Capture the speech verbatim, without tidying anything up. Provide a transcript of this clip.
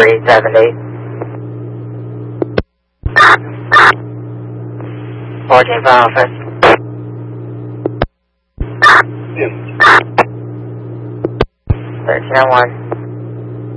three seventy. fourteen for office. Yeah. thirteen oh one.